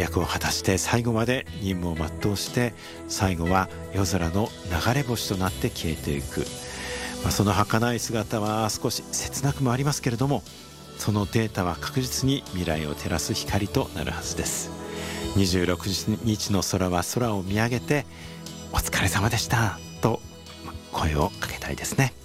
役を果たして最後まで任務を全うして、最後は夜空の流れ星となって消えていく、その儚い姿は少し切なくもありますけれども、そのデータは確実に未来を照らす光となるはずです。26日の空は空を見上げて、お疲れ様でしたと声をかけたいですね。